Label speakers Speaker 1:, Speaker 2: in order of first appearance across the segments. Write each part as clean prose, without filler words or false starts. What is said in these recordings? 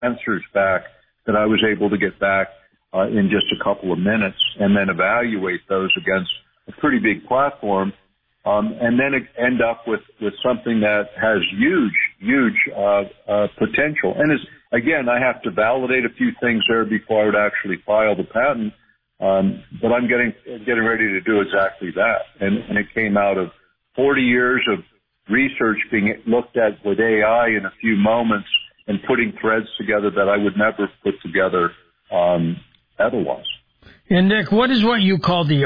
Speaker 1: answers back that I was able to get back in just a couple of minutes, and then evaluate those against a pretty big platform, and then end up with something that has huge potential. And again, I have to validate a few things there before I would actually file the patent, but I'm getting ready to do exactly that. And it came out of 40 years of research being looked at with AI in a few moments and putting threads together that I would never put together otherwise.
Speaker 2: And Nick, what is what you call the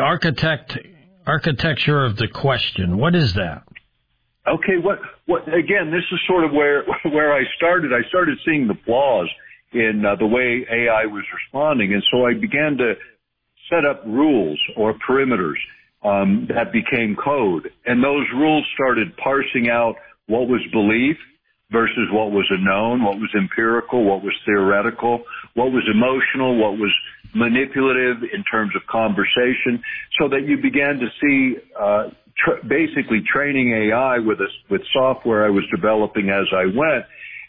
Speaker 2: architecture of the question? What is that?
Speaker 1: Okay, what again, this is sort of where I started. I started seeing the flaws in the way AI was responding, and so I began to set up rules or perimeters that became code. And those rules started parsing out what was belief versus what was a known, what was empirical, what was theoretical, what was emotional, what was manipulative in terms of conversation, so that you began to see basically training AI with software I was developing as I went.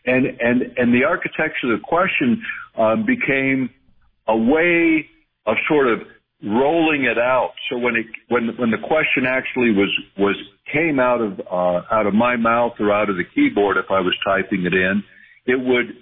Speaker 1: And the architecture of the question became a way of sort of rolling it out. So when the question actually came out of my mouth or out of the keyboard, if I was typing it in, it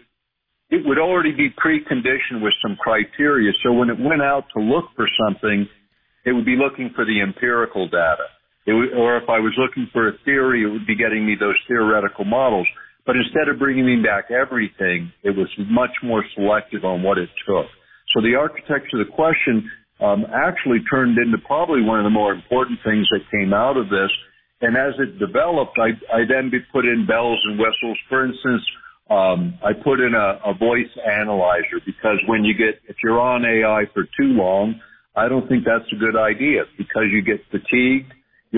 Speaker 1: would already be preconditioned with some criteria. So when it went out to look for something, it would be looking for the empirical data. Or if I was looking for a theory, it would be getting me those theoretical models. But instead of bringing me back everything, it was much more selective on what it took. So the architecture of the question actually turned into probably one of the more important things that came out of this. And as it developed, I then put in bells and whistles. For instance, I put in a voice analyzer, because if you're on AI for too long, I don't think that's a good idea, because you get fatigued. You're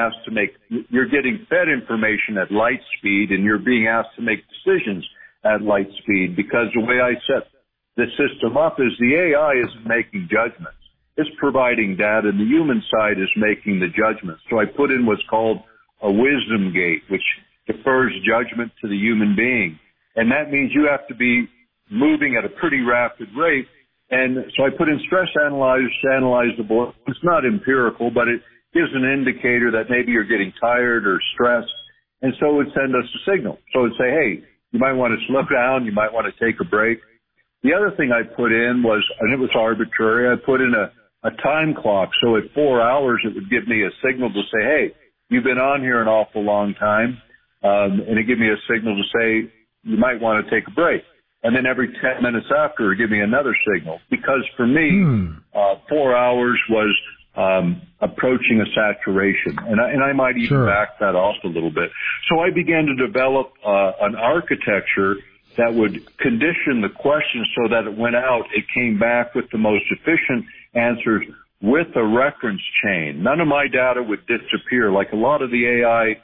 Speaker 1: getting fed information at light speed, and you're being asked to make decisions at light speed, because the way I set the system up is the AI isn't making judgments. It's providing data, and the human side is making the judgments. So I put in what's called a wisdom gate, which defers judgment to the human being. And that means you have to be moving at a pretty rapid rate. And so I put in stress analyzers to analyze the board. It's not empirical, but it gives an indicator that maybe you're getting tired or stressed. And so it would send us a signal. So it would say, hey, you might want to slow down. You might want to take a break. The other thing I put in was, and it was arbitrary, I put in a time clock. So at 4 hours, it would give me a signal to say, hey, you've been on here an awful long time. And it gave me a signal to say, you might want to take a break. And then every 10 minutes after, it would give me another signal. Because for me, 4 hours was approaching a saturation. And I might even back that off a little bit. So I began to develop an architecture that would condition the question so that it went out, it came back with the most efficient answers with a reference chain. None of my data would disappear. Like a lot of the AI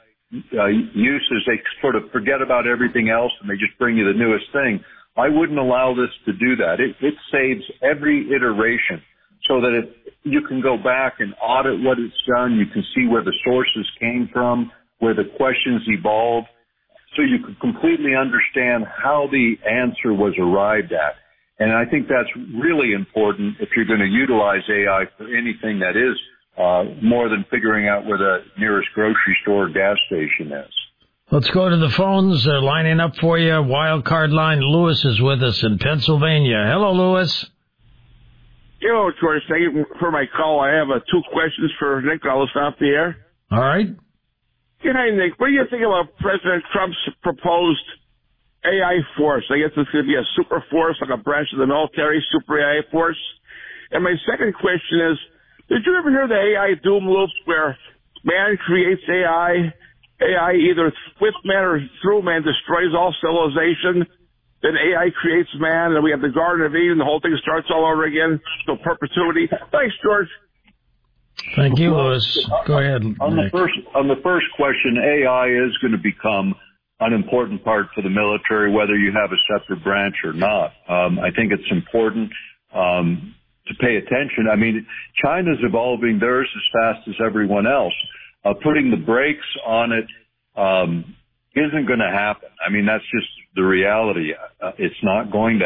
Speaker 1: uses, they sort of forget about everything else and they just bring you the newest thing. I wouldn't allow this to do that. It saves every iteration so that you can go back and audit what it's done. You can see where the sources came from, where the questions evolved, so you can completely understand how the answer was arrived at. And I think that's really important if you're going to utilize AI for anything that is more than figuring out where the nearest grocery store or gas station is.
Speaker 2: Let's go to the phones. They're lining up for you. Wild card line. Lewis is with us in Pennsylvania. Hello, Lewis.
Speaker 3: Hello, George. Thank you for my call. I have two questions for Nick. I'll stop the air.
Speaker 2: All right.
Speaker 3: Hi, Nick. What do you think about President Trump's proposed AI force? I guess it's going to be a super force, like a branch of the military, super AI force. And my second question is, did you ever hear the AI doom loops where man creates AI either with man or through man destroys all civilization, then AI creates man, and we have the Garden of Eden, the whole thing starts all over again, so perpetuity? Thanks, George.
Speaker 2: Thank you, Lewis. Go ahead,
Speaker 1: on
Speaker 2: Nick.
Speaker 1: On the first question, AI is going to become an important part for the military, whether you have a separate branch or not. I think it's important to pay attention. I mean, China's evolving theirs as fast as everyone else. Putting the brakes on it isn't going to happen. I mean, that's just the reality. It's not going to